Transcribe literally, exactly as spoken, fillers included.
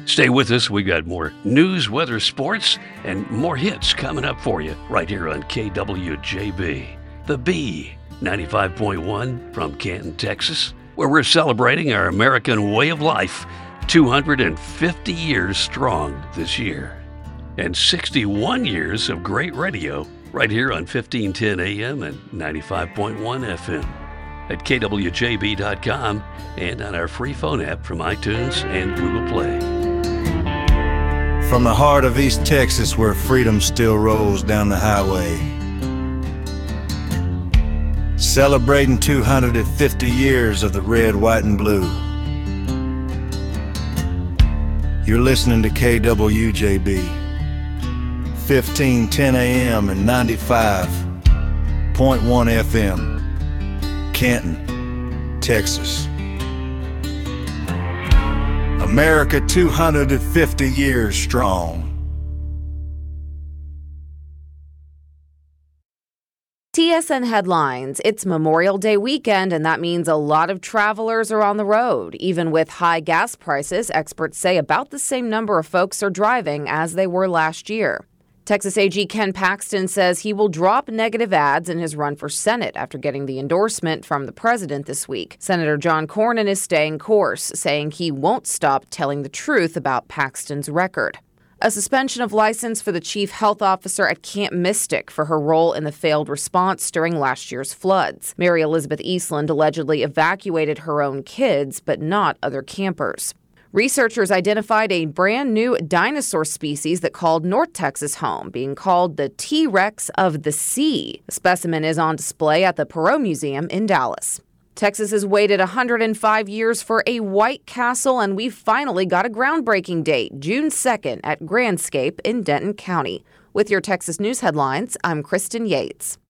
Stay with us. We've got more news, weather, sports, and more hits coming up for you right here on K W J B. The B, ninety-five point one from Canton, Texas, where we're celebrating our American way of life, two hundred fifty years strong this year. And sixty-one years of great radio right here on fifteen ten A M and ninety-five point one F M. At K W J B dot com and on our free phone app from iTunes and Google Play. From the heart of East Texas, where freedom still rolls down the highway, celebrating two hundred fifty years of the red, white, and blue. You're listening to K W J B, fifteen ten A M and ninety-five point one F M, Canton, Texas. America two hundred fifty years strong. T S N headlines. It's Memorial Day weekend, and that means a lot of travelers are on the road. Even with high gas prices, experts say about the same number of folks are driving as they were last year. Texas A G Ken Paxton says he will drop negative ads in his run for Senate after getting the endorsement from the president this week. Senator John Cornyn is staying course, saying he won't stop telling the truth about Paxton's record. A suspension of license for the chief health officer at Camp Mystic for her role in the failed response during last year's floods. Mary Elizabeth Eastland allegedly evacuated her own kids, but not other campers. Researchers identified a brand new dinosaur species that called North Texas home, being called the T-Rex of the sea. The specimen is on display at the Perot Museum in Dallas. Texas has waited one hundred five years for a White Castle, and we finally got a groundbreaking date, June second, at Grandscape in Denton County. With your Texas News headlines, I'm Kristen Yates.